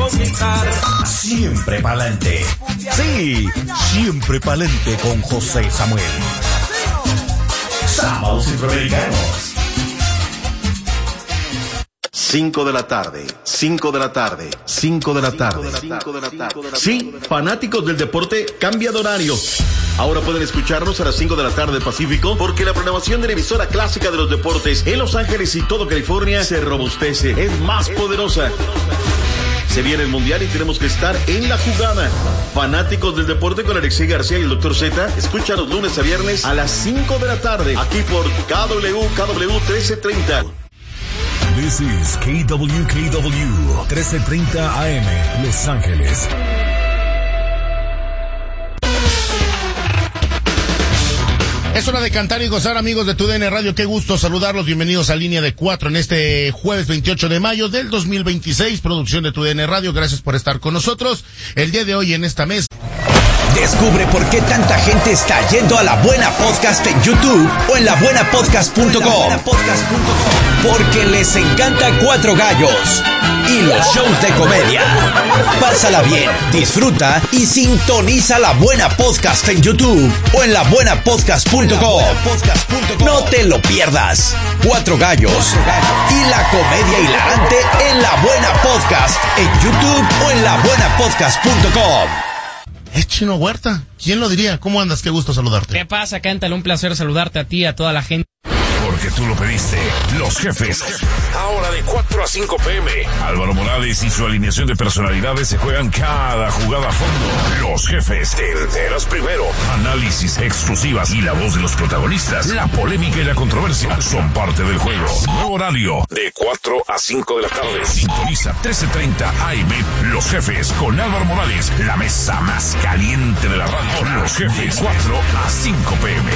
Siempre pa'lante. Sí, siempre pa'lante con José Samuel. Sábados Centroamericanos. 5 de la tarde. Sí, fanáticos del deporte, cambia de horario. Ahora pueden escucharnos a las 5 de la tarde Pacífico, porque la programación de la emisora clásica de los deportes en Los Ángeles y todo California se robustece, es más poderosa. Se viene el Mundial y tenemos que estar en la jugada. Fanáticos del deporte con Alexei García y el Dr. Z, escúchanos lunes a viernes a las 5 de la tarde, aquí por KW 1330. This is KWKW 1330 AM, Los Ángeles. Es hora de cantar y gozar, amigos de TUDN Radio. Qué gusto saludarlos. Bienvenidos a Línea de 4 en este jueves 28 de mayo del 2026. Producción de TUDN Radio. Gracias por estar con nosotros el día de hoy en esta mesa. Descubre por qué tanta gente está yendo a La Buena Podcast en YouTube o en labuenapodcast.com. Porque les encanta Cuatro Gallos y los shows de comedia. Pásala bien, disfruta y sintoniza La Buena Podcast en YouTube o en labuenapodcast.com. No te lo pierdas. Cuatro Gallos y la comedia hilarante en La Buena Podcast en YouTube o en labuenapodcast.com. Es Chino Huerta. ¿Quién lo diría? ¿Cómo andas? Qué gusto saludarte. ¿Qué pasa, Cántale? Un placer saludarte a ti, a toda la gente. Porque tú lo pediste. Los jefes. Ahora de 4 a 5 p.m. Álvaro Morales y su alineación de personalidades se juegan cada jugada a fondo. Los jefes. Te enteras primero. Análisis, exclusivas y la voz de los protagonistas. La polémica y la controversia son parte del juego. Nuevo horario. De 4 a 5 de la tarde. Sintoniza 1330 AM. Los jefes con Álvaro Morales. La mesa más caliente de la radio. Los jefes. 4 a 5 p.m.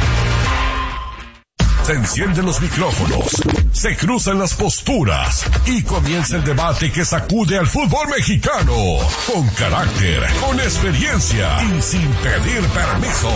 Se encienden los micrófonos, se cruzan las posturas y comienza el debate que sacude al fútbol mexicano. Con carácter, con experiencia y sin pedir permiso.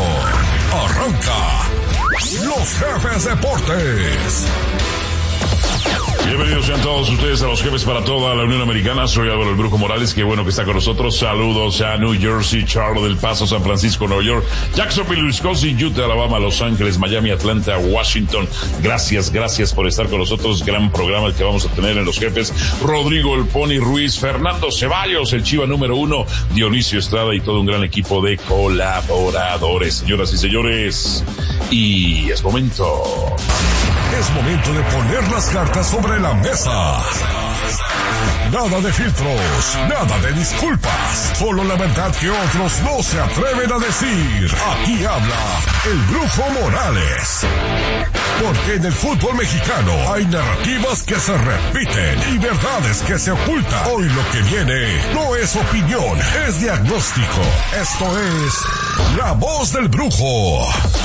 Arranca Los Jefes Deportes. Bienvenidos sean todos ustedes a Los Jefes para toda la Unión Americana. Soy Álvaro el Brujo Morales, qué bueno que está con nosotros. Saludos a New Jersey, Charlotte del Paso, San Francisco, Nueva York, Jacksonville, Wisconsin, Utah, Alabama, Los Ángeles, Miami, Atlanta, Washington. Gracias por estar con nosotros. Gran programa el que vamos a tener en Los Jefes. Rodrigo el Pony Ruiz, Fernando Ceballos, el Chiva número 1, Dionisio Estrada y todo un gran equipo de colaboradores. Señoras y señores, y es momento. Es momento de poner las cartas sobre la mesa. Nada de filtros, nada de disculpas, solo la verdad que otros no se atreven a decir. Aquí habla el Brujo Morales. Porque en el fútbol mexicano hay narrativas que se repiten y verdades que se ocultan. Hoy lo que viene no es opinión, es diagnóstico. Esto es La Voz del Brujo.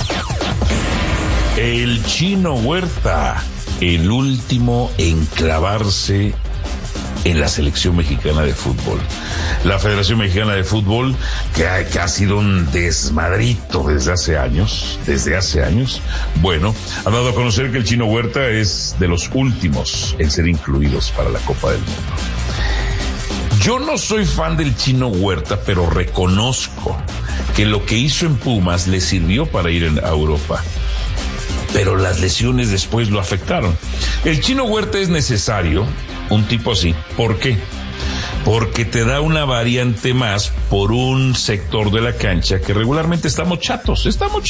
El Chino Huerta, el último en clavarse en la selección mexicana de fútbol. La Federación Mexicana de Fútbol, que ha sido un desmadrito desde hace años, bueno, ha dado a conocer que el Chino Huerta es de los últimos en ser incluidos para la Copa del Mundo. Yo no soy fan del Chino Huerta, pero reconozco que lo que hizo en Pumas le sirvió para ir a Europa. Pero las lesiones después lo afectaron. El Chino Huerta es necesario, un tipo así. ¿Por qué? Porque te da una variante más por un sector de la cancha que regularmente estamos chatos.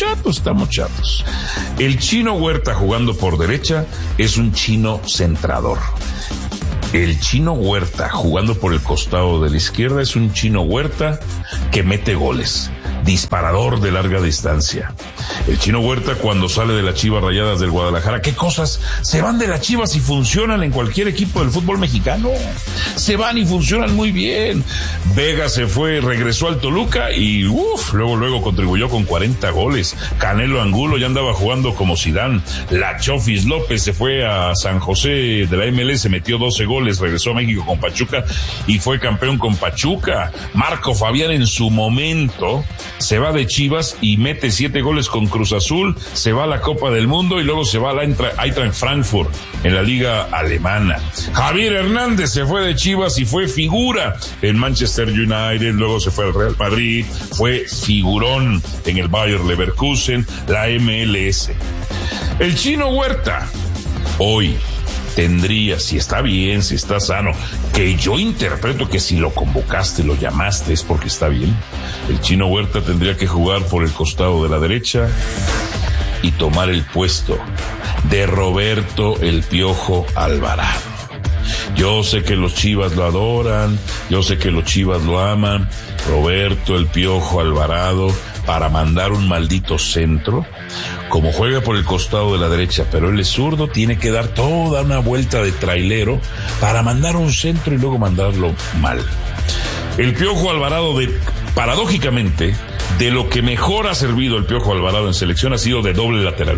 El Chino Huerta jugando por derecha es un chino centrador. El Chino Huerta jugando por el costado de la izquierda es un Chino Huerta que mete goles. Disparador de larga distancia. El Chino Huerta cuando sale de las Chivas Rayadas del Guadalajara, ¿qué cosas se van de las Chivas y funcionan en cualquier equipo del fútbol mexicano? Se van y funcionan muy bien. Vega se fue, regresó al Toluca y luego contribuyó con 40 goles. Canelo Angulo ya andaba jugando como Zidane. La Chofis López se fue a San José de la MLS, metió 12 goles. goles, regresó a México con Pachuca y fue campeón con Pachuca. Marco Fabián en su momento se va de Chivas y mete 7 goles con Cruz Azul, se va a la Copa del Mundo y luego se va a la Eintracht Frankfurt en la liga alemana. Javier Hernández se fue de Chivas y fue figura en Manchester United, luego se fue al Real Madrid, fue figurón en el Bayer Leverkusen, la MLS. El Chino Huerta hoy tendría, si está bien, si está sano, que yo interpreto que si lo convocaste, lo llamaste, es porque está bien. El Chino Huerta tendría que jugar por el costado de la derecha y tomar el puesto de Roberto El Piojo Alvarado. Yo sé que los Chivas lo adoran, yo sé que los Chivas lo aman. Roberto El Piojo Alvarado, para mandar un maldito centro, como juega por el costado de la derecha, pero él es zurdo, tiene que dar toda una vuelta de trailero para mandar un centro y luego mandarlo mal. El Piojo Alvarado, paradójicamente, de lo que mejor ha servido el Piojo Alvarado en selección ha sido de doble lateral.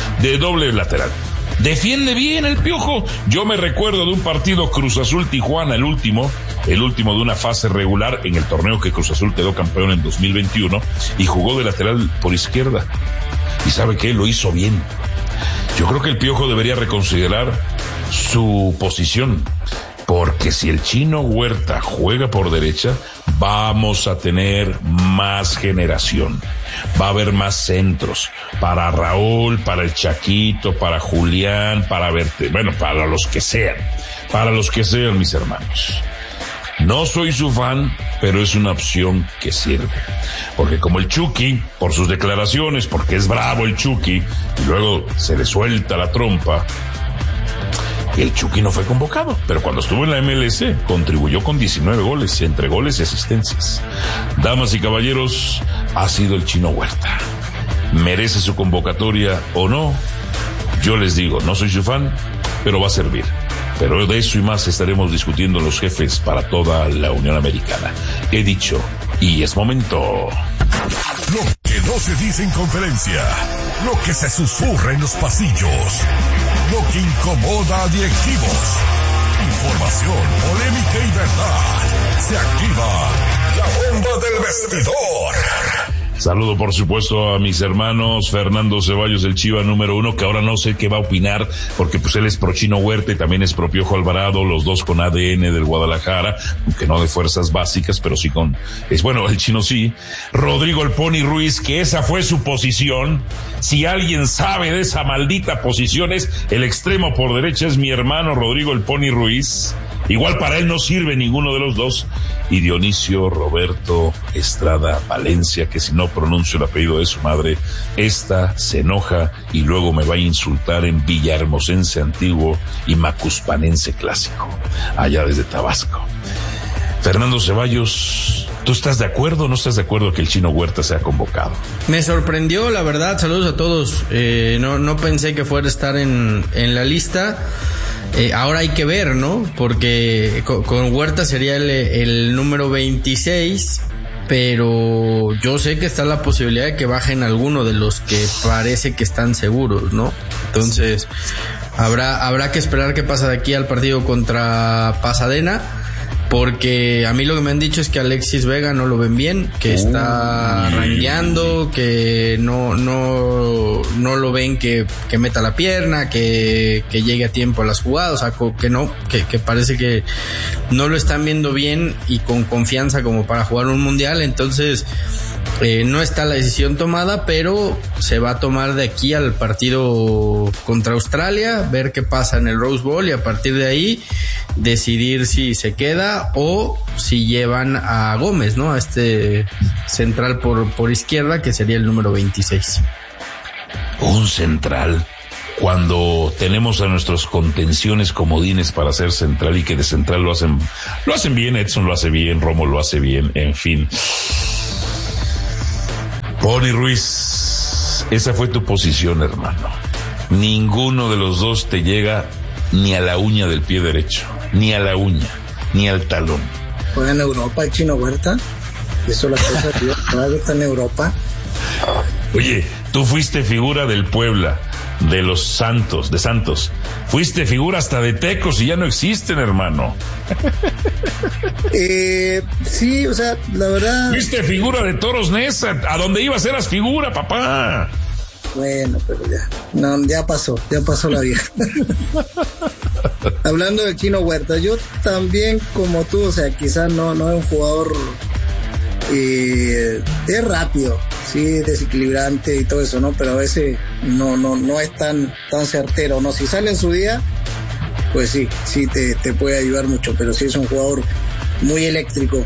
Defiende bien el Piojo. Yo me recuerdo de un partido Cruz Azul-Tijuana, el último de una fase regular en el torneo que Cruz Azul quedó campeón en 2021 y jugó de lateral por izquierda. ¿Y sabe qué? Lo hizo bien. Yo creo que el Piojo debería reconsiderar su posición, porque si el Chino Huerta juega por derecha, vamos a tener más generación. Va a haber más centros para Raúl, para el Chaquito, para Julián, para los que sean, mis hermanos. No soy su fan, pero es una opción que sirve. Porque como el Chucky, por sus declaraciones, porque es bravo el Chucky, y luego se le suelta la trompa, el Chucky no fue convocado, pero cuando estuvo en la MLS contribuyó con 19 goles, entre goles y asistencias. Damas y caballeros, ha sido el Chino Huerta. ¿Merece su convocatoria o no? Yo les digo, no soy su fan, pero va a servir. Pero de eso y más estaremos discutiendo los jefes para toda la Unión Americana. He dicho, y es momento. Lo que no se dice en conferencia, lo que se susurra en los pasillos, lo que incomoda a directivos. Información, polémica y verdad. Se activa la bomba del vestidor. Saludo por supuesto a mis hermanos Fernando Ceballos, el Chiva número 1, que ahora no sé qué va a opinar, porque pues él es pro Chino Huerta y también es pro Piojo Alvarado, los dos con ADN del Guadalajara, aunque no de fuerzas básicas, pero sí el Chino sí. Rodrigo El Pony Ruiz, que esa fue su posición. Si alguien sabe de esa maldita posición, es el extremo por derecha, es mi hermano Rodrigo El Pony Ruiz. Igual para él no sirve ninguno de los dos. Y Dionisio Roberto Estrada Valencia, que si no pronuncio el apellido de su madre, esta se enoja y luego me va a insultar en Villahermosense Antiguo y Macuspanense Clásico, allá desde Tabasco. Fernando Ceballos, ¿tú estás de acuerdo o no estás de acuerdo que el Chino Huerta sea convocado? Me sorprendió, la verdad. Saludos a todos. No pensé que fuera a estar en la lista. Ahora hay que ver, ¿no? Porque con Huerta sería el número 26, pero yo sé que está la posibilidad de que bajen alguno de los que parece que están seguros, ¿no? Entonces, habrá que esperar qué pasa de aquí al partido contra Pasadena, porque a mí lo que me han dicho es que Alexis Vega no lo ven bien, que está rangueando, que no lo ven que meta la pierna, que llegue a tiempo a las jugadas, o sea, que parece que no lo están viendo bien y con confianza como para jugar un mundial. Entonces no está la decisión tomada, pero se va a tomar de aquí al partido contra Australia, ver qué pasa en el Rose Bowl y a partir de ahí decidir si se queda o si llevan a Gómez, ¿no? A este central por izquierda, que sería el número 26. Un central, cuando tenemos a nuestros contenciones comodines para ser central y que de central lo hacen bien, Edson lo hace bien, Romo lo hace bien, en fin. Pony Ruiz, esa fue tu posición, hermano. Ninguno de los dos te llega ni a la uña del pie derecho, ni a la uña, ni al talón. Juega en Europa el Chino Huerta. Eso la cosa, tío. Está en Europa. Oye, tú fuiste figura del Puebla, de los Santos, de Santos. Fuiste figura hasta de Tecos y ya no existen, hermano. Sí, o sea, la verdad. Fuiste figura de Toros Neza. A donde ibas eras figura, papá. Bueno, pero ya pasó la vieja. Hablando del Chino Huerta, yo también como tú, o sea, quizás no es un jugador, es rápido, sí, desequilibrante y todo eso, ¿no? Pero a veces no es tan certero, ¿no? Si sale en su día, pues sí te puede ayudar mucho, pero sí es un jugador muy eléctrico.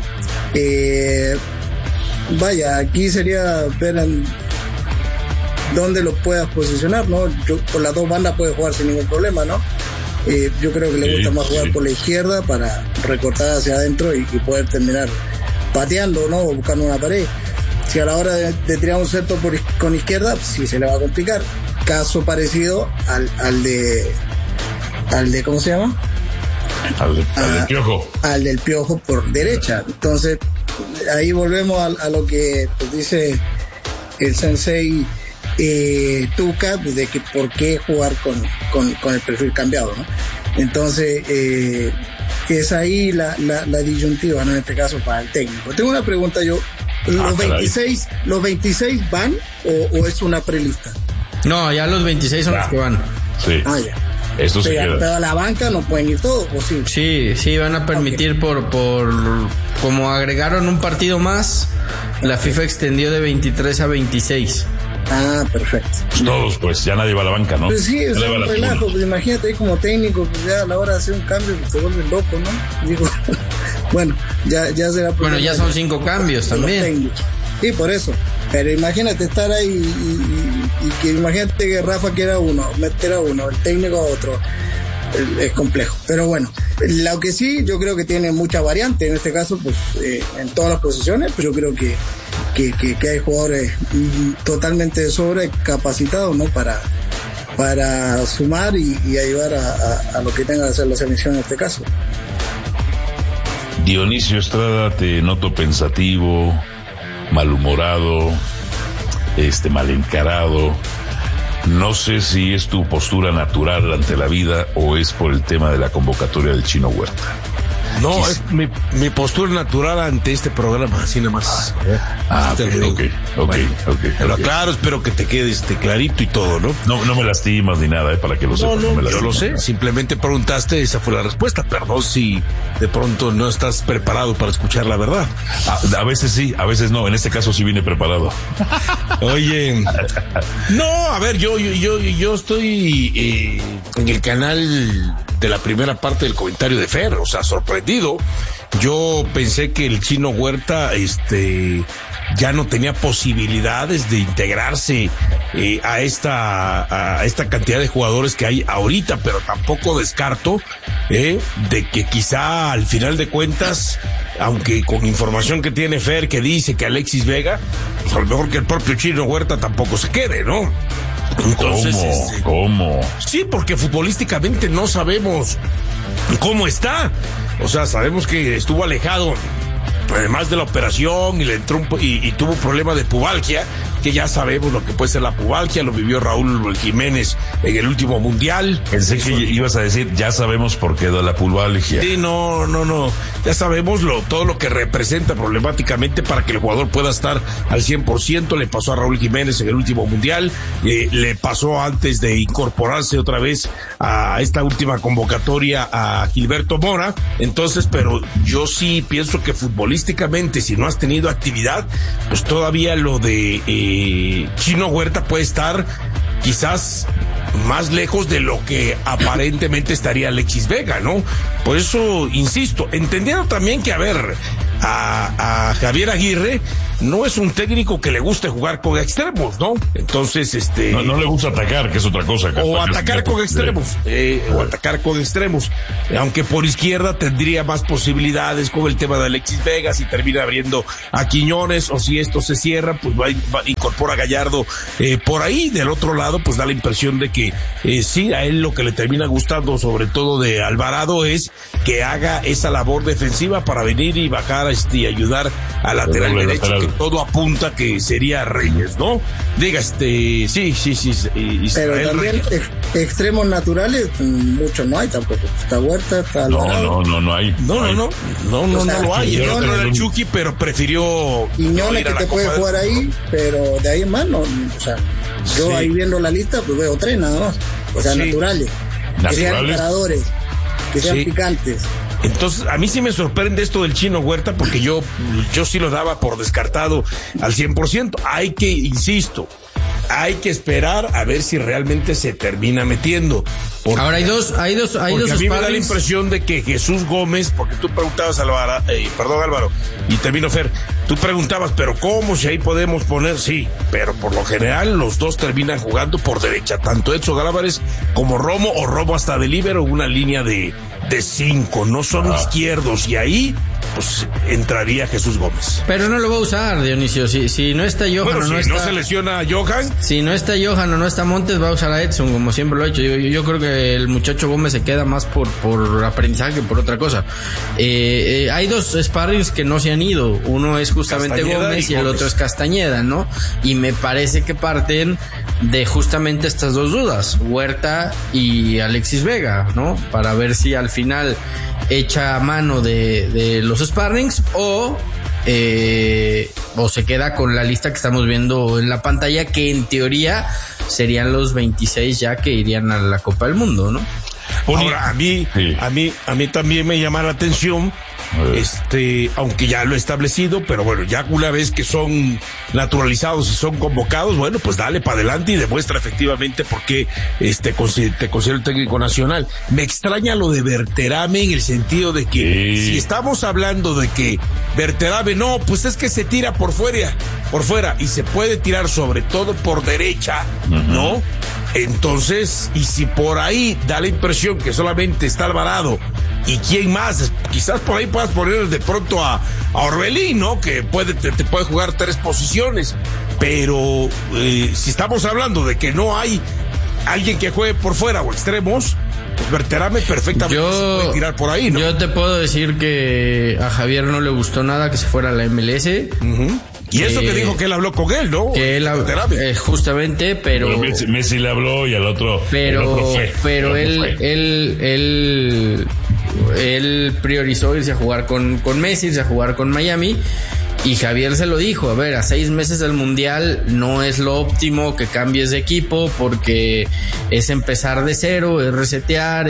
Vaya, aquí sería ver dónde lo puedas posicionar, ¿no? Por las dos bandas puede jugar sin ningún problema, ¿no? Yo creo que le gusta más jugar por la izquierda para recortar hacia adentro y poder terminar pateando, ¿no? O buscando una pared. Si a la hora de tirar un centro con izquierda, sí se le va a complicar. Caso parecido al de ¿cómo se llama? Al del Piojo. Al del Piojo por derecha. Entonces, ahí volvemos a lo que pues, dice el sensei Tuca, de que por qué jugar con el perfil cambiado, ¿no? Entonces, es ahí la disyuntiva, ¿no? En este caso para el técnico. Tengo una pregunta yo. ¿Los 26 van o es una prelista? No, ya los 26 son los que van. Sí. Ya. Esto se queda. Pero a la banca no pueden ir todos, ¿o sí? Sí, van a permitir por como agregaron un partido más, la FIFA extendió de 23 a 26. Ah, perfecto. Todos, pues, ya nadie va a la banca, ¿no? Pues sí, es un relajo, pues imagínate ahí como técnico, pues ya a la hora de hacer un cambio, pues te vuelves loco, ¿no? Digo, bueno, ya será... Bueno, ya son 5 cambios también. Sí, por eso. Pero imagínate estar ahí y que imagínate que Rafa quiera meter a uno, el técnico a otro. Es complejo. Pero bueno, lo que sí, yo creo que tiene mucha variante. En este caso, pues, en todas las posiciones, pues yo creo que hay jugadores totalmente de sobra, capacitados, ¿no? Para sumar y ayudar a lo que tenga que hacer la selección en este caso. Dionisio Estrada, te noto pensativo, malhumorado, mal encarado. No sé si es tu postura natural ante la vida o es por el tema de la convocatoria del Chino Huerta. No, es mi postura natural ante este programa, así nada más. Ok. Pero claro, espero que te quede clarito y todo, ¿no? No me lastimas ni nada, para que lo sepas. No, yo lo sé, simplemente preguntaste, esa fue la respuesta. Perdón si de pronto no estás preparado para escuchar la verdad. A veces sí, a veces no, en este caso sí vine preparado. Oye, no, a ver, yo estoy en el canal de la primera parte del comentario de Fer, o sea, sorprendido. Yo pensé que el Chino Huerta, ya no tenía posibilidades de integrarse a esta cantidad de jugadores que hay ahorita, pero tampoco descarto de que quizá al final de cuentas, aunque con información que tiene Fer que dice que Alexis Vega, pues a lo mejor que el propio Chino Huerta tampoco se quede, ¿no? Entonces, ¿Cómo? Sí, porque futbolísticamente no sabemos cómo está. O sea, sabemos que estuvo alejado, además de la operación, y le entró y tuvo un problema de pubalgia, que ya sabemos lo que puede ser la pubalgia, lo vivió Raúl Jiménez en el último mundial. Pensé que ibas a decir, ya sabemos por qué da la pubalgia. Sí, no, ya sabemos todo lo que representa problemáticamente para que el jugador pueda estar al 100%, le pasó a Raúl Jiménez en el último mundial, le pasó antes de incorporarse otra vez a esta última convocatoria a Gilberto Mora. Entonces, pero yo sí pienso que futbolísticamente, si no has tenido actividad, pues todavía lo de Chino Huerta puede estar quizás más lejos de lo que aparentemente estaría Alexis Vega, ¿no? Por eso, insisto, entendiendo también que, a ver, a Javier Aguirre no es un técnico que le guste jugar con extremos, ¿no? Entonces, No le gusta atacar, que es otra cosa. O atacar con extremos. Aunque por izquierda tendría más posibilidades con el tema de Alexis Vega, si termina abriendo a Quiñones, o si esto se cierra, pues incorpora a Gallardo por ahí. Del otro lado, pues da la impresión de que sí, a él lo que le termina gustando, sobre todo de Alvarado, es que haga esa labor defensiva para venir y bajar y ayudar al lateral derecho, que todo apunta que sería Reyes, ¿no? Diga, sí. Pero también extremos naturales, muchos no hay tampoco. Está Huerta, está Alvarado. No hay. No lo hay. El otro era el Chucky, pero prefirió... Quiñones que te puede jugar ahí, pero de ahí en más no. O sea, yo ahí viendo la lista, pues veo 3 nada más. O sea, naturales. Que sean paradores, que sean picantes. Entonces, a mí sí me sorprende esto del Chino Huerta, porque yo sí lo daba por descartado al 100%. Insisto, hay que esperar a ver si realmente se termina metiendo. Ahora hay dos a mí me da la impresión de que Jesús Gómez, porque tú preguntabas, Álvaro, y termino, Fer, tú preguntabas, pero ¿cómo? Si ahí podemos poner, sí, pero por lo general los dos terminan jugando por derecha, tanto Edson Álvarez como Romo, o Romo hasta de líbero, una línea de 5, no son izquierdos, y ahí pues entraría Jesús Gómez. Pero no lo va a usar, Dionisio. Si no está Johan, bueno, si no se lesiona a Johan. Si no está Johan o no está Montes, va a usar a Edson, como siempre lo ha hecho. Yo creo que el muchacho Gómez se queda más por aprendizaje que por otra cosa. Hay dos sparrings que no se han ido. Uno es justamente Castañeda Gómez y el otro es Castañeda, ¿no? Y me parece que parten de justamente estas dos dudas, Huerta y Alexis Vega, ¿no? Para ver si al final echa mano de los sparrings o se queda con la lista que estamos viendo en la pantalla, que en teoría serían los 26 ya que irían a la Copa del Mundo, ¿no? Ahora, a mí también me llama la atención, aunque ya lo he establecido, pero bueno, ya una vez que son naturalizados y son convocados, bueno, pues dale para adelante y demuestra efectivamente por qué te considero el técnico nacional. Me extraña lo de Berterame en el sentido de que si estamos hablando de que Berterame, no, pues es que se tira por fuera y se puede tirar sobre todo por derecha, ¿no? Entonces, y si por ahí da la impresión que solamente está Alvarado y quién más, quizás por ahí puedas poner de pronto a Orbelín, ¿no? Que te puede jugar 3 posiciones, pero si estamos hablando de que no hay alguien que juegue por fuera o extremos, pues Berterame perfectamente se puede tirar por ahí, ¿no? Yo te puedo decir que a Javier no le gustó nada que se fuera a la MLS. Y eso que dijo que él habló con él, ¿no? Que él justamente, pero Messi le habló y al otro. Pero él priorizó irse a jugar con Messi, irse a jugar con Miami. Y Javier se lo dijo, a ver, a 6 meses del Mundial no es lo óptimo que cambies de equipo, porque es empezar de cero, es resetear,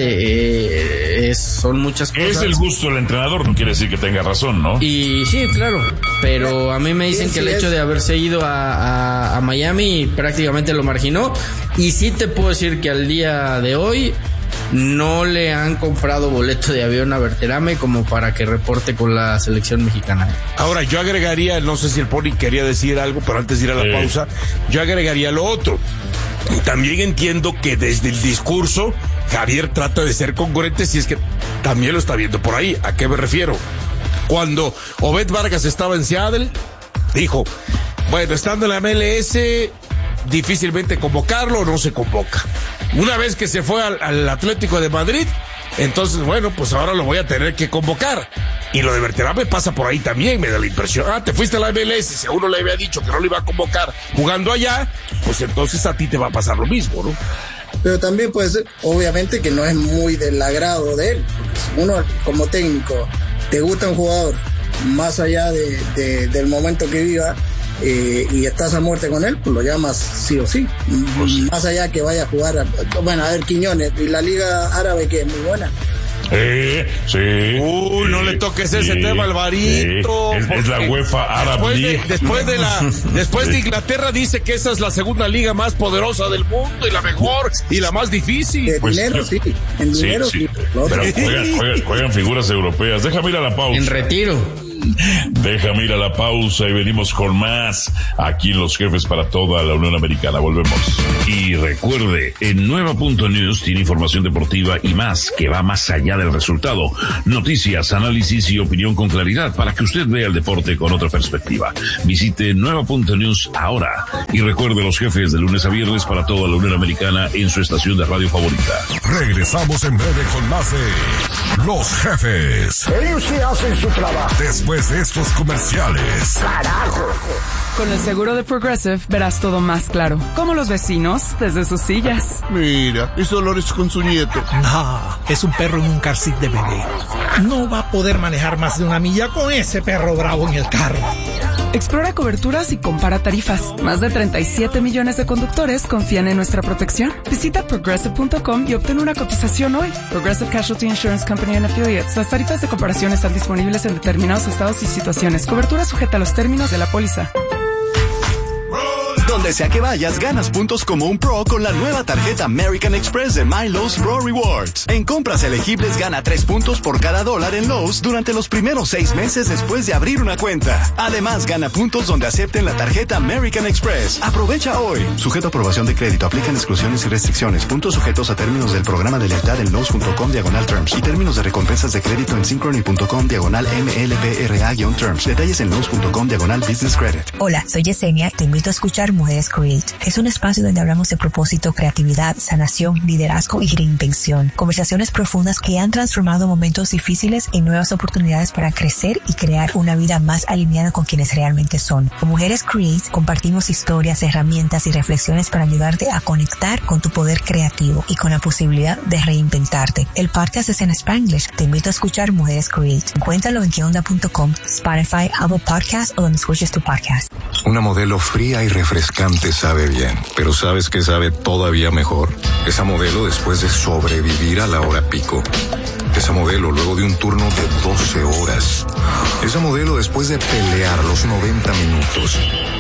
son muchas cosas. Es el gusto del entrenador, no quiere decir que tenga razón, ¿no? Y sí, claro, pero a mí me dicen que el hecho de haberse ido a Miami prácticamente lo marginó, y sí te puedo decir que al día de hoy no le han comprado boleto de avión a Berterame como para que reporte con la selección mexicana. Ahora, yo agregaría, no sé si el Pony quería decir algo, pero antes de ir a la pausa, yo agregaría lo otro. También entiendo que desde el discurso Javier trata de ser congruente, si es que también lo está viendo por ahí. ¿A qué me refiero? Cuando Obed Vargas estaba en Seattle, dijo, bueno, estando en la MLS, difícilmente convocarlo, no se convoca. Una vez que se fue al Atlético de Madrid, entonces, bueno, pues ahora lo voy a tener que convocar. Y lo de Berterame pasa por ahí también, me da la impresión. Te fuiste a la MLS, si a uno le había dicho que no lo iba a convocar jugando allá, pues entonces a ti te va a pasar lo mismo, ¿no? Pero también puede ser, obviamente, que no es muy del agrado de él. Porque si uno, como técnico, te gusta un jugador, más allá del momento que viva, y estás a muerte con él, pues lo llamas sí o sí. Más allá que vaya a jugar a ver, Quiñones, y la Liga Árabe, que es muy buena. Sí. No le toques ese tema, Alvarito. Es la UEFA Árabe League. Después de Inglaterra dice que esa es la segunda liga más poderosa del mundo y la mejor y la más difícil. Dinero, sí. En dinero, sí. Pero juegan figuras europeas. Déjame ir a la pausa. En retiro. Déjame ir a la pausa y venimos con más aquí en Los Jefes para toda la Unión Americana. Volvemos. Y recuerde, en Nueva.News tiene información deportiva y más que va más allá del resultado. Noticias, análisis y opinión con claridad para que usted vea el deporte con otra perspectiva. Visite Nueva.News ahora. Y recuerde, Los Jefes de lunes a viernes para toda la Unión Americana en su estación de radio favorita. Regresamos en breve con más de Los jefes. Ellos sí hacen su trabajo. Después de estos comerciales. ¡Carajo! Con el seguro de Progressive verás todo más claro. Como los vecinos desde sus sillas. Mira, es Dolores con su nieto. No, es un perro en un car seat de bebé. No va a poder manejar más de 1 milla con ese perro bravo en el carro. Explora coberturas y compara tarifas. Más de 37 millones de conductores confían en nuestra protección. Visita Progressive.com y obtén una cotización hoy. Progressive Casualty Insurance Company and Affiliates. Las tarifas de comparación están disponibles en determinados estados y situaciones. Cobertura sujeta a los términos de la póliza. Donde sea que vayas, ganas puntos como un pro con la nueva tarjeta American Express de My Lowe's Pro Rewards. En compras elegibles gana 3 puntos por cada $1 en Lowe's durante los primeros 6 meses después de abrir una cuenta. Además, gana puntos donde acepten la tarjeta American Express. Aprovecha hoy. Sujeto a aprobación de crédito. Aplican exclusiones y restricciones. Puntos sujetos a términos del programa de lealtad en Lowe's.com/terms y términos de recompensas de crédito en Synchrony.com/MLBRA-terms. Detalles en Lowe's.com/business credit. Hola, soy Yesenia. Te invito a escuchar Mujeres Create. Es un espacio donde hablamos de propósito, creatividad, sanación, liderazgo y reinvención. Conversaciones profundas que han transformado momentos difíciles en nuevas oportunidades para crecer y crear una vida más alineada con quienes realmente son. Con Mujeres Create compartimos historias, herramientas y reflexiones para ayudarte a conectar con tu poder creativo y con la posibilidad de reinventarte. El podcast es en Spanglish. Te invito a escuchar Mujeres Create. Encuéntralo en queonda.com, Spotify, Apple Podcasts o donde escuches tu podcast. Una modelo fría y refrescante sabe bien, pero ¿sabes qué sabe todavía mejor? Esa modelo después de sobrevivir a la hora pico. Esa modelo luego de un turno de 12 horas. Esa modelo después de pelear los 90 minutos.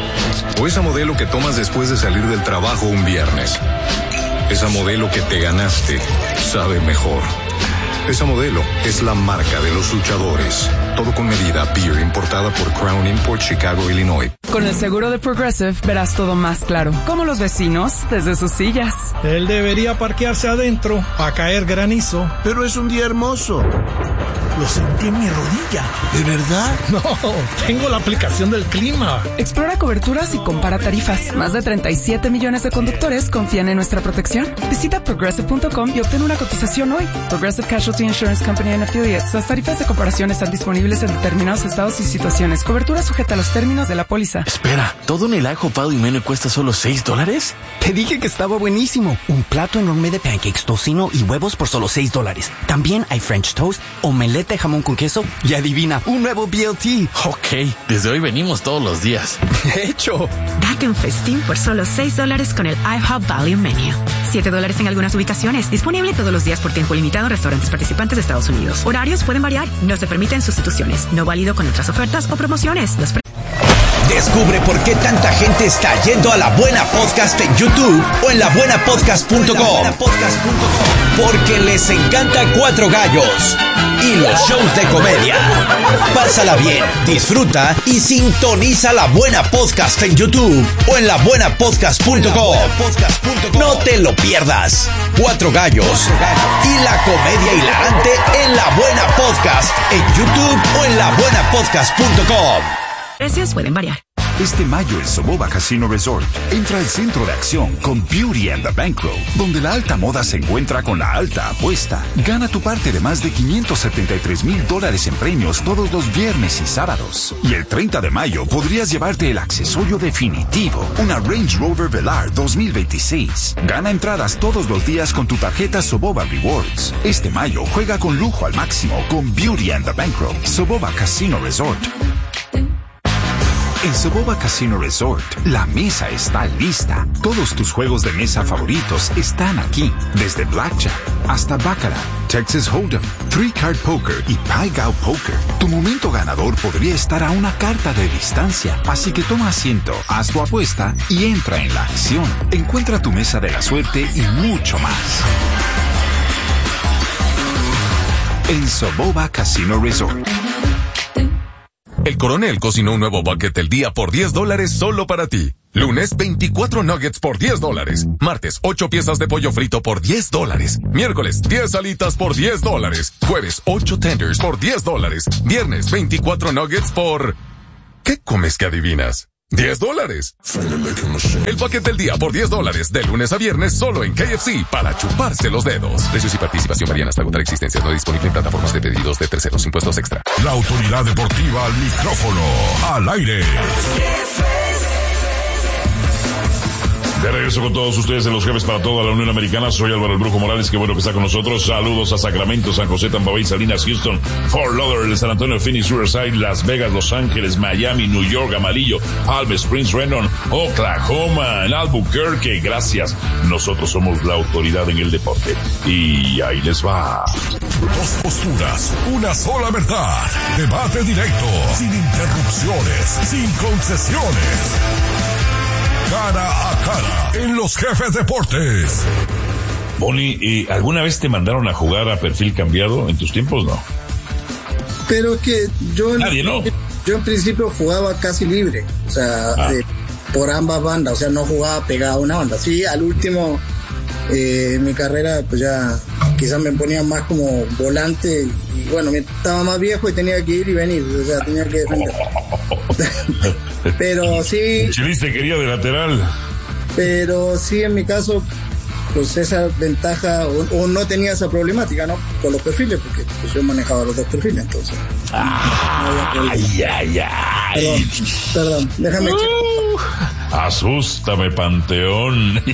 O esa modelo que tomas después de salir del trabajo un viernes. Esa modelo que te ganaste sabe mejor. Esa modelo es la marca de los luchadores. Todo con medida. Beer importada por Crown Import, Chicago, Illinois. Con el seguro de Progressive verás todo más claro. Como los vecinos desde sus sillas. Él debería parquearse adentro a caer granizo. Pero es un día hermoso. Lo sentí en mi rodilla. ¿De verdad? No, tengo la aplicación del clima. Explora coberturas y compara tarifas. Más de 37 millones de conductores confían en nuestra protección. Visita Progressive.com y obtén una cotización hoy. Progressive Casualty Insurance Company and Affiliates. Las tarifas de comparación están disponibles en determinados estados y situaciones. Cobertura sujeta a los términos de la póliza. Espera, ¿todo en el ajo Pal y Menú cuesta solo $6? Te dije que estaba buenísimo. Un plato enorme de pancakes, tocino y huevos por solo $6. También hay French toast, omelette de jamón con queso y adivina, un nuevo BLT. Ok, desde hoy venimos todos los días. ¡Hecho! Date un festín por solo $6 con el IHOP Value Menu. $7 en algunas ubicaciones. Disponible todos los días por tiempo limitado en restaurantes participantes de Estados Unidos. Horarios pueden variar. No se permiten sustituciones. No válido con otras ofertas o promociones. Descubre por qué tanta gente está yendo a La Buena Podcast en YouTube o en labuenapodcast.com. Porque les encanta Cuatro Gallos y los shows de comedia. Pásala bien, disfruta y sintoniza La Buena Podcast en YouTube o en labuenapodcast.com. No te lo pierdas. Cuatro Gallos y la comedia hilarante en La Buena Podcast en YouTube o en labuenapodcast.com. Precios pueden variar. Este mayo el Soboba Casino Resort entra al centro de acción con Beauty and the Bankroll, donde la alta moda se encuentra con la alta apuesta. Gana tu parte de más de $573,000 en premios todos los viernes y sábados. Y el 30 de mayo podrías llevarte el accesorio definitivo, una Range Rover Velar 2026. Gana entradas todos los días con tu tarjeta Soboba Rewards. Este mayo juega con lujo al máximo con Beauty and the Bankroll. Soboba Casino Resort. En Soboba Casino Resort, la mesa está lista. Todos tus juegos de mesa favoritos están aquí. Desde Blackjack hasta Baccarat, Texas Hold'em, Three Card Poker y Pai Gow Poker. Tu momento ganador podría estar a una carta de distancia. Así que toma asiento, haz tu apuesta y entra en la acción. Encuentra tu mesa de la suerte y mucho más. En Soboba Casino Resort. El Coronel cocinó un nuevo bucket del día por $10 solo para ti. Lunes, 24 nuggets por $10. Martes, 8 piezas de pollo frito por $10. Miércoles, 10 alitas por $10. Jueves, 8 tenders por $10. Viernes, 24 nuggets por... ¿Qué comes que adivinas? $10. El paquete del día por $10, de lunes a viernes solo en KFC para chuparse los dedos. Precios y participación varían hasta agotar existencias. No disponible en plataformas de pedidos de terceros. Impuestos extra. La autoridad deportiva al micrófono, al aire. De regreso con todos ustedes en los Jefes para toda la Unión Americana. Soy Álvaro el Brujo Morales, qué bueno que está con nosotros. Saludos a Sacramento, San José, Tampa Bay, Salinas, Houston, Fort Lauderdale, San Antonio, Phoenix, Riverside, Las Vegas, Los Ángeles, Miami, New York, Amarillo, Palm Springs, Renon, Oklahoma, en Albuquerque. Gracias. Nosotros somos la autoridad en el deporte. Y ahí les va. Dos posturas, una sola verdad. Debate directo, sin interrupciones, sin concesiones. Cara a cara, en los Jefes Deportes. Bonnie, ¿alguna vez te mandaron a jugar a perfil cambiado en tus tiempos? No. Pero que yo... Nadie, ¿no? Yo en principio jugaba casi libre, o sea, por ambas bandas, o sea, no jugaba pegado a una banda. Sí, al último, en mi carrera, pues ya quizás me ponía más como volante y bueno, estaba más viejo y tenía que ir y venir, o sea, tenía que defender. Pero sí... Chiliste quería de lateral. Pero sí, en mi caso, pues esa ventaja, o no tenía esa problemática, ¿no? Con los perfiles, porque pues yo manejaba los dos perfiles, entonces. Perdón, déjame asústame, Panteón.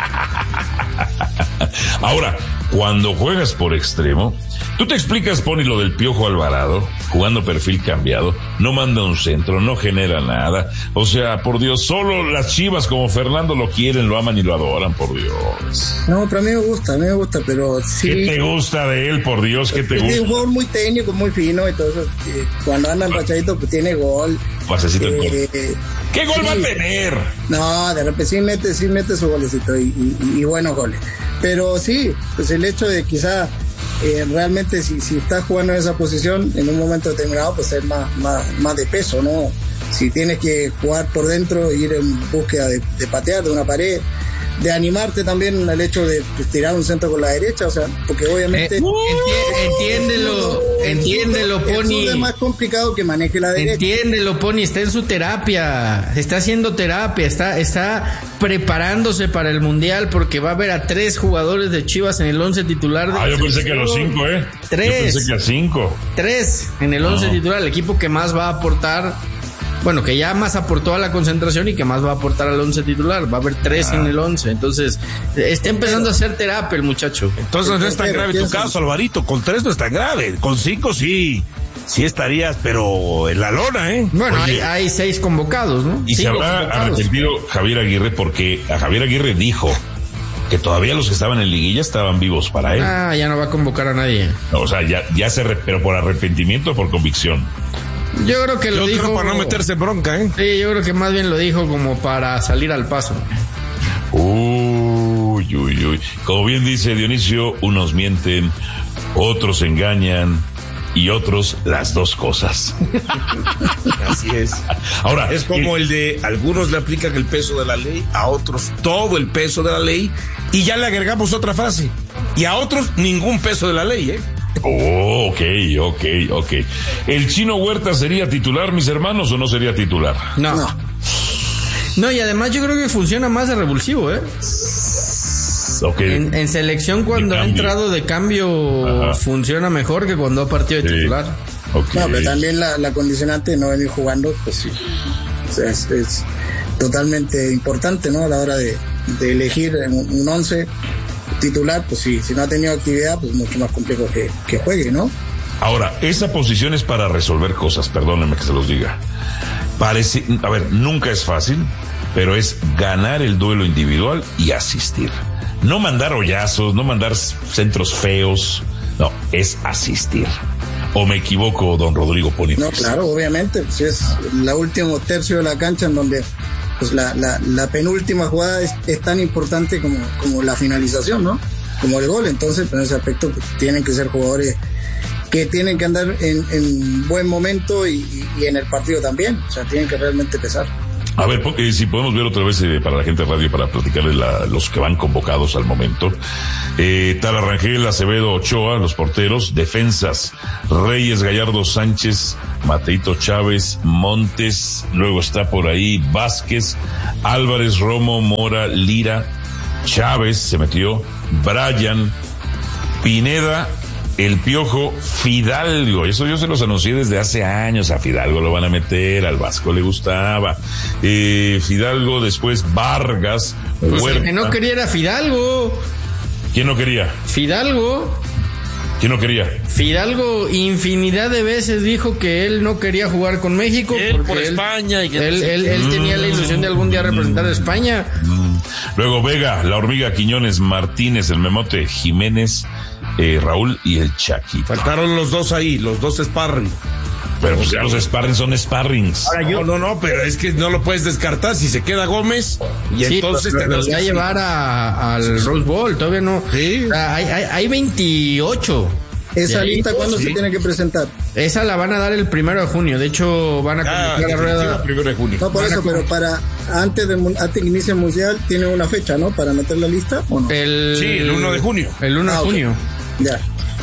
Ahora, cuando juegas por extremo, tú te explicas, Pony, lo del Piojo Alvarado, jugando perfil cambiado, no manda un centro, no genera nada. O sea, por Dios, solo las Chivas como Fernando lo quieren, lo aman y lo adoran, por Dios. No, pero a mí me gusta, pero sí. ¿Qué te gusta de él, por Dios? ¿Qué te gusta? Es un jugador muy técnico, muy fino, entonces cuando anda empachadito, pues tiene gol. Pasecito ¿qué gol va a tener? No, de repente sí mete su golecito y buenos goles. Pero sí, pues el hecho de quizá realmente si estás jugando en esa posición en un momento determinado, pues es más de peso, ¿no? Si tienes que jugar por dentro, ir en búsqueda de patear de una pared, de animarte también al hecho de tirar un centro con la derecha, o sea, porque obviamente entiéndelo, Pony. Es más complicado que maneje la derecha. Entiéndelo, Pony, está en su terapia, está haciendo terapia, está preparándose para el Mundial porque va a ver a 3 jugadores de Chivas en el 11 titular. Yo pensé que a los 5, 3. Yo pensé que a 5. 3 en el 11 titular, el equipo que más va a aportar. Bueno, que ya más aportó a la concentración y que más va a aportar al 11 titular. Va a haber 3 en el 11. Entonces, está empezando a hacer terapia el muchacho. Entonces no es tan grave tu caso, Alvarito. Con 3 no es tan grave. Con 5 sí estarías, pero en la lona, ¿eh? Bueno, hay 6 convocados, ¿no? Y se habrá arrepentido Javier Aguirre porque a Javier Aguirre dijo que todavía los que estaban en liguilla estaban vivos para él. Ya no va a convocar a nadie. No, o sea, pero por arrepentimiento o por convicción. Yo creo que lo dijo... Creo para no meterse en bronca, ¿eh? Sí, yo creo que más bien lo dijo como para salir al paso. Uy. Como bien dice Dionisio, unos mienten, otros engañan y otros las dos cosas. Así es. Ahora, es como el de algunos le aplican el peso de la ley, a otros todo el peso de la ley, y ya le agregamos otra frase. Y a otros ningún peso de la ley, ¿eh? Ok. ¿El Chino Huerta sería titular, mis hermanos, o no sería titular? No, y además yo creo que funciona más de revulsivo, ¿eh? Okay. En selección cuando ha entrado de cambio funciona mejor que cuando ha partido de titular. Okay. No, pero también la condicionante de no venir jugando, pues sí. O sea, es totalmente importante, ¿no? A la hora de elegir un 11 titular, pues sí, si no ha tenido actividad, pues mucho más complejo que juegue, ¿no? Ahora, esa posición es para resolver cosas, perdónenme que se los diga. Nunca es fácil, pero es ganar el duelo individual y asistir. No mandar hoyazos, no mandar centros feos, no, es asistir. ¿O me equivoco, don Rodrigo Pony? No, claro, obviamente, pues es la último tercio de la cancha en donde pues la penúltima jugada es tan importante como la finalización, ¿no? Como el gol. Entonces, en ese aspecto pues, tienen que ser jugadores que tienen que andar en buen momento y en el partido también. O sea, tienen que realmente pesar. A ver, si podemos ver otra vez para la gente de radio para platicarles los que van convocados al momento. Tala Rangel, Acevedo, Ochoa, los porteros, defensas, Reyes, Gallardo, Sánchez, Mateito Chávez, Montes, luego está por ahí Vázquez, Álvarez, Romo, Mora, Lira, Chávez se metió, Brian, Pineda, El Piojo, Fidalgo. Eso yo se los anuncié desde hace años. A Fidalgo lo van a meter, al Vasco le gustaba. Fidalgo, después Vargas, pues Huerta. El que no quería era Fidalgo. ¿Quién no quería? Fidalgo. ¿Quién no quería? Fidalgo infinidad de veces dijo que él no quería jugar con México porque por España y que él tenía la ilusión de algún día representar a España. Luego Vega, La Hormiga, Quiñones, Martínez, El Memote, Jiménez, Raúl y el Chaquito. Faltaron los dos ahí, los dos sparring. Pero pues ya los sparrings son sparrings. Ahora no, pero es que no lo puedes descartar si se queda Gómez y sí, entonces te los va a llevar al Rose Bowl, todavía no. Sí. O sea, hay 28. ¿Esa lista cuándo se tiene que presentar? Esa la van a dar el 1 de junio. De hecho, van a convocar la rueda. 1 de junio. No, por eso, pero antes que inicie el mundial, tiene una fecha, ¿no? Para meter la lista, ¿o no? Sí, el 1 de junio. El 1 de junio. Ya.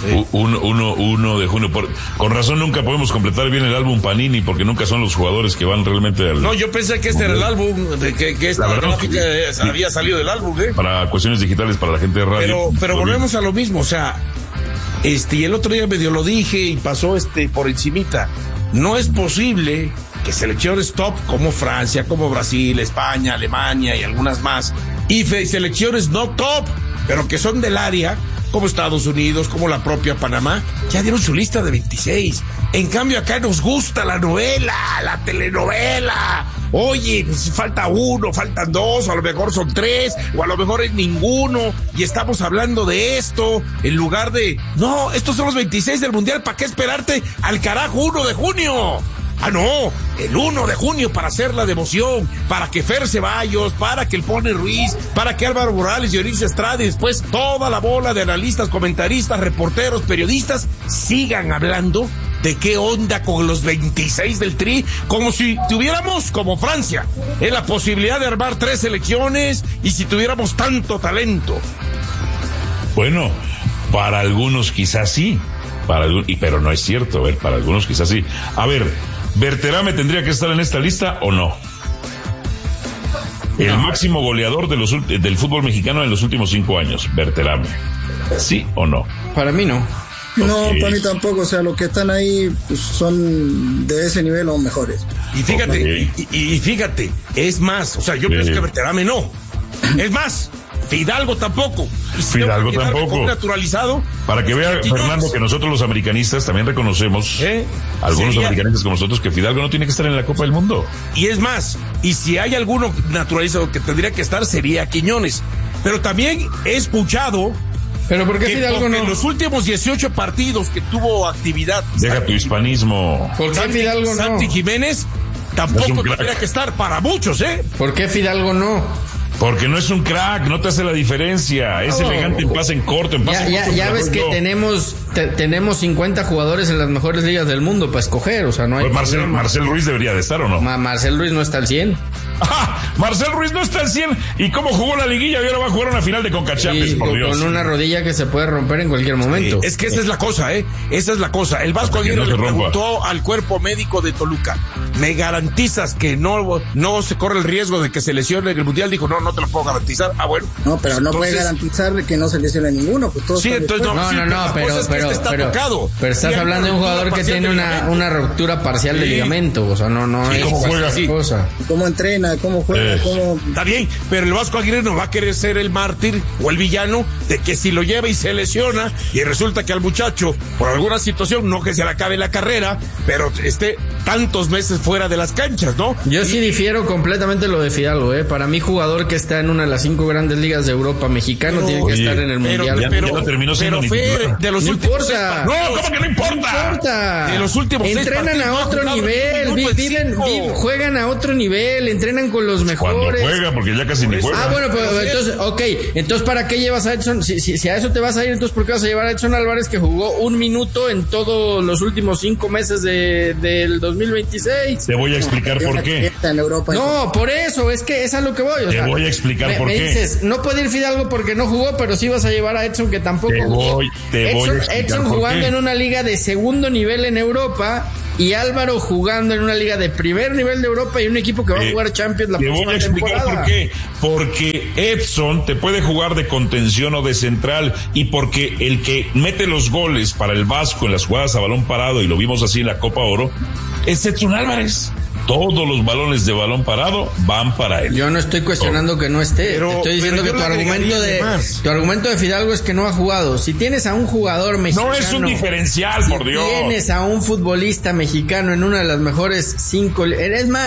1 de junio. Con razón nunca podemos completar bien el álbum Panini porque nunca son los jugadores que van realmente al... No, yo pensé que este era el álbum, que esta gráfica había salido del álbum, Para cuestiones digitales, para la gente de radio. Pero volvemos a lo mismo, o sea, y el otro día medio lo dije y pasó por encimita. No es posible que selecciones top como Francia, como Brasil, España, Alemania y algunas más, y selecciones no top, pero que son del área, como Estados Unidos, como la propia Panamá, ya dieron su lista de 26. En cambio acá nos gusta la novela, la telenovela. Oye, pues falta uno, faltan dos, o a lo mejor son tres, o a lo mejor es ninguno, y estamos hablando de esto, en lugar de, no, estos son los 26 del Mundial, ¿para qué esperarte al carajo 1 de junio? Ah, no, el 1 de junio para hacer la devoción, para que Fer Ceballos, para que el Pone Ruiz, para que Álvaro Morales y Oris Estrada y después toda la bola de analistas, comentaristas, reporteros, periodistas sigan hablando de qué onda con los 26 del Tri, como si tuviéramos, como Francia, la posibilidad de armar 3 selecciones y si tuviéramos tanto talento. Bueno, para algunos quizás sí, pero no es cierto, para algunos quizás sí. A ver, ¿Berterame tendría que estar en esta lista o no? El máximo goleador del fútbol mexicano en los últimos 5 años, Berterame. ¿Sí o no? Para mí no. No, para mí tampoco, o sea, los que están ahí pues, son de ese nivel o mejores. Y fíjate, y fíjate, es más, o sea, yo pienso que Berterame no. Es más, Fidalgo tampoco. Fidalgo tampoco. Naturalizado. Para que vea, Fernando, que nosotros los americanistas también reconocemos, algunos americanistas como nosotros, que Fidalgo no tiene que estar en la Copa del Mundo. Y es más, y si hay alguno naturalizado que tendría que estar, sería Quiñones. Pero también he escuchado... ¿Pero por qué Fidalgo no? En los últimos 18 partidos que tuvo actividad... Deja tu hispanismo. ¿Por qué Fidalgo no? Santi Jiménez tampoco tendría que estar para muchos, ¿Por qué Fidalgo no? Porque no es un crack, no te hace la diferencia. Es elegante en pase en corto, en pase en corto. Ya ves que tenemos 50 jugadores en las mejores ligas del mundo para escoger, o sea, no hay... Pues Marcel Ruiz debería de estar, ¿o no? Marcel Ruiz no está al 100. Marcel Ruiz no está al 100. ¿Y cómo jugó la liguilla? Y ahora va a jugar una final de Conca Champions, por Dios. Con una rodilla que se puede romper en cualquier momento. Es que esa es la cosa, Esa es la cosa. El Vasco Aguirre le preguntó al cuerpo médico de Toluca, ¿me garantizas que no se corre el riesgo de que se lesione en el Mundial? Dijo, no te lo puedo garantizar. Ah, bueno. No, pero no puede garantizar que no se lesione ninguno. Pues todos entonces pero estás hablando de un jugador que tiene una ruptura parcial de ligamento. O sea, no es ¿cómo juega así? ¿Cómo entrena? ¿Cómo juega? Está bien, pero el Vasco Aguirre no va a querer ser el mártir o el villano de que si lo lleva y se lesiona y resulta que al muchacho, por alguna situación, no que se le acabe la carrera, pero esté tantos meses fuera de las canchas, ¿no? Yo sí difiero completamente lo de Fidalgo, Para mí, jugador que está en una de las 5 grandes ligas de Europa, mexicano, tiene que estar en el Mundial. Ya lo terminó siendo de los últimos importa. ¿Cómo que no importa? De los últimos entrenan a otro nivel, juegan a otro nivel, entrenan con los mejores. Cuando juega, porque ya casi ni juega. Bueno, pues entonces ¿para qué llevas a Edson? Si a eso te vas a ir, entonces ¿por qué vas a llevar a Edson Álvarez, que jugó 1 minuto en todos los últimos 5 meses del 2026? Te voy a explicar por qué. No, por eso, es que es a lo que voy. Te voy a explicar por qué. Me dices, no puede ir Fidalgo porque no jugó, pero sí vas a llevar a Edson, que tampoco jugó. Edson jugando en una liga de segundo nivel en Europa, y Álvaro jugando en una liga de primer nivel de Europa y un equipo que va a jugar Champions la próxima temporada. Te voy a explicar por qué. Porque Edson te puede jugar de contención o de central, y porque el que mete los goles para el Vasco en las jugadas a balón parado, y lo vimos así en la Copa Oro, es Edson Álvarez. Todos los balones de balón parado van para él. Yo no estoy cuestionando que no esté. Estoy diciendo que tu argumento de Fidalgo es que no ha jugado. Si tienes a un jugador mexicano, no es un diferencial, por Dios. Tienes a un futbolista mexicano en una de las mejores 5,